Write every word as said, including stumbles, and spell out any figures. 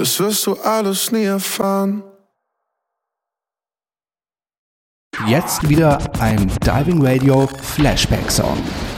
das wirst du alles nie erfahren. Jetzt wieder ein Diving Radio Flashback Song.